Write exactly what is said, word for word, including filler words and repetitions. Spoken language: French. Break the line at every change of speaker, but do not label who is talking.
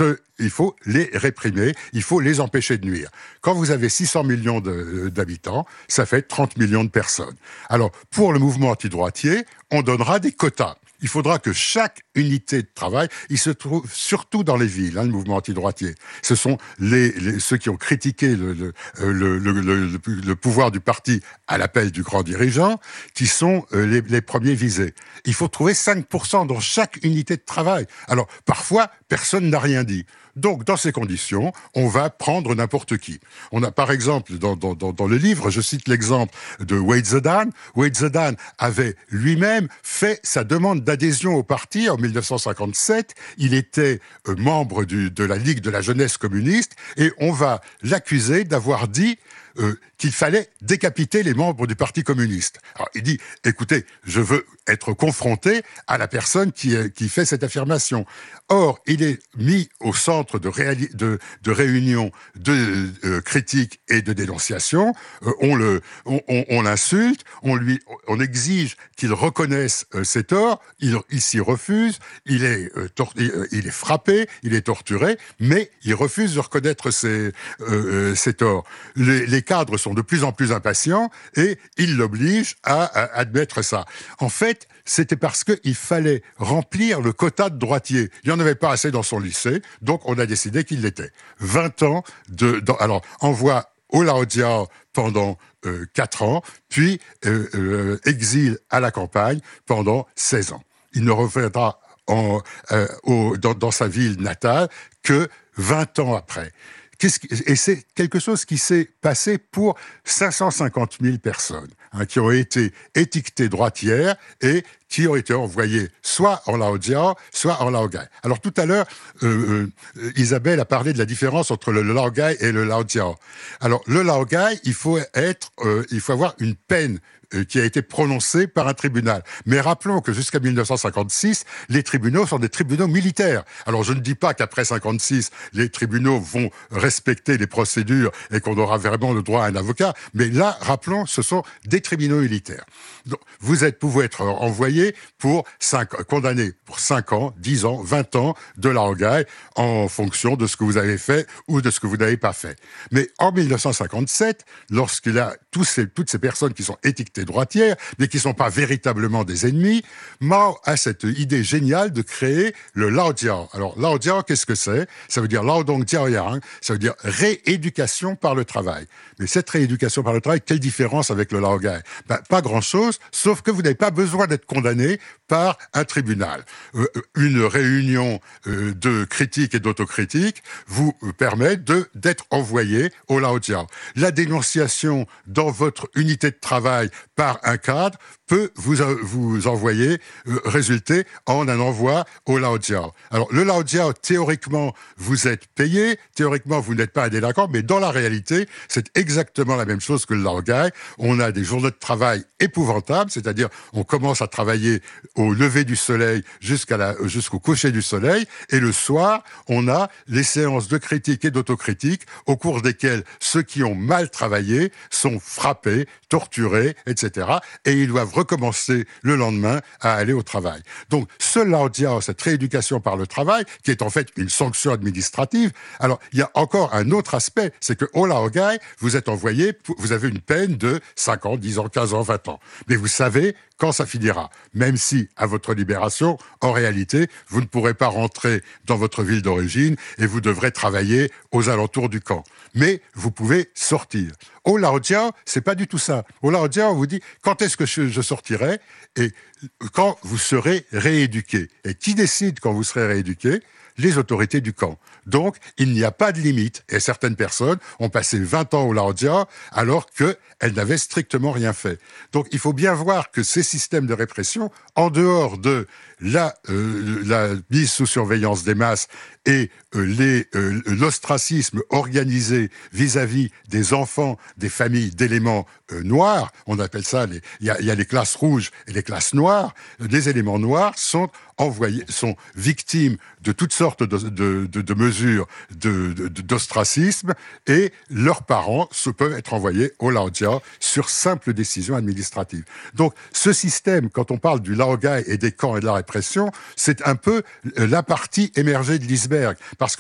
ce, il faut les réprimer, il faut les empêcher de nuire. Quand vous avez six cents millions de, d'habitants, ça fait trente millions de personnes. Alors, pour le mouvement antidroitier, on donnera des quotas. Il faudra que chaque unité de travail, il se trouve surtout dans les villes, hein, le mouvement antidroitier. Ce sont les, les, ceux qui ont critiqué le, le, le, le, le, le pouvoir du parti à l'appel du grand dirigeant, qui sont euh, les, les premiers visés. Il faut trouver cinq pour cent dans chaque unité de travail. Alors, parfois, personne n'a rien dit. Donc, dans ces conditions, on va prendre n'importe qui. On a, par exemple, dans, dans, dans le livre, je cite l'exemple de Wade Zedan. Wade Zedan avait lui-même fait sa demande d'adhésion au parti en mille neuf cent cinquante-sept. Il était euh, membre du, de la Ligue de la jeunesse communiste et on va l'accuser d'avoir dit Euh, qu'il fallait décapiter les membres du Parti communiste. Alors, il dit, écoutez, je veux être confronté à la personne qui, qui fait cette affirmation. Or, il est mis au centre de, réali- de, de réunions de euh, critiques et de dénonciation. Euh, on, le, on, on, on l'insulte, on, lui, on exige qu'il reconnaisse euh, ses torts, il, il s'y refuse, il est, euh, tor- il est frappé, il est torturé, mais il refuse de reconnaître ses, euh, ses torts. Les, les cadres sont de plus en plus impatients et ils l'obligent à, à admettre ça. En fait, c'était parce qu'il fallait remplir le quota de droitiers. Il n'y en avait pas assez dans son lycée, donc on a décidé qu'il l'était. vingt ans de... Dans, alors, envoi au Laojiao pendant euh, quatre ans, puis euh, euh, exil à la campagne pendant seize ans. Il ne reviendra en, euh, au, dans, dans sa ville natale que vingt ans après. Qu'est-ce qui, et c'est quelque chose qui s'est passé pour cinq cent cinquante mille personnes hein, qui ont été étiquetées droitières et qui ont été envoyées soit en Laojiao, soit en Laogai. Alors tout à l'heure, euh, euh, Isabelle a parlé de la différence entre le Laogai et le Laojiao. Alors le Laogai, il faut être, euh, il faut avoir une peine qui a été prononcée par un tribunal. Mais rappelons que jusqu'à mille neuf cent cinquante-six, les tribunaux sont des tribunaux militaires. Alors je ne dis pas qu'après cinquante-six, les tribunaux vont respecter les procédures et qu'on aura vraiment le droit à un avocat, mais là, rappelons, ce sont des tribunaux militaires. Donc, vous êtes, pouvez être envoyé pour cinq, condamné pour cinq ans, dix ans, vingt ans de laogai en fonction de ce que vous avez fait ou de ce que vous n'avez pas fait. Mais en mille neuf cent cinquante-sept, lorsqu'il y a tous ces, toutes ces personnes qui sont étiquetées droitières, mais qui ne sont pas véritablement des ennemis, Mao a cette idée géniale de créer le Laojiao. Alors, Laojiao, qu'est-ce que c'est? Ça veut dire Laodong Jiaoyang, ça veut dire rééducation par le travail. Mais cette rééducation par le travail, quelle différence avec le Laogai? Ben, pas grand-chose, sauf que vous n'avez pas besoin d'être condamné par un tribunal. Euh, une réunion euh, de critique et d'autocritique vous permet de, d'être envoyé au Laojiao. La dénonciation dans votre unité de travail par un cadre peut vous, vous envoyer, euh, résulter en un envoi au Laojiao. Alors, le Laojiao, théoriquement, vous êtes payé, théoriquement, vous n'êtes pas un délinquant, mais dans la réalité, c'est exactement la même chose que le Laogai. On a des journées de travail épouvantables, c'est-à-dire, on commence à travailler au lever du soleil jusqu'à la, jusqu'au coucher du soleil, et le soir, on a les séances de critique et d'autocritique, au cours desquelles ceux qui ont mal travaillé sont frappés, torturés, et cetera, et ils doivent recommencer le lendemain à aller au travail. Donc, ce Laojiao, cette rééducation par le travail, qui est en fait une sanction administrative, alors, il y a encore un autre aspect, c'est que au Laogai, vous êtes envoyé, vous avez une peine de cinq ans, dix ans, quinze ans, vingt ans. Mais vous savez quand ça finira. Même si, à votre libération, en réalité, vous ne pourrez pas rentrer dans votre ville d'origine et vous devrez travailler aux alentours du camp. Mais vous pouvez sortir. Au Laojiao, c'est pas du tout ça. Au Laojiao, on vous dit quand est-ce que je, je sortirai et quand vous serez rééduqué. Et qui décide quand vous serez rééduqué? Les autorités du camp. Donc, il n'y a pas de limite. Et certaines personnes ont passé vingt ans au Laojiao alors qu'elles n'avaient strictement rien fait. Donc, il faut bien voir que ces systèmes de répression, en dehors de la, euh, la mise sous surveillance des masses et euh, les, euh, l'ostracisme organisé vis-à-vis des enfants, des familles d'éléments euh, noirs, on appelle ça, les, il y a, il y a les classes rouges et les classes noires, les éléments noirs sont envoyés, sont victimes de toutes sortes de, de, de, de mesures de, de, d'ostracisme et leurs parents se peuvent être envoyés au Laojiao sur simple décision administrative. Donc, ce système, quand on parle du Laogai et des camps et de la répression, c'est un peu la partie émergée de l'iceberg. Parce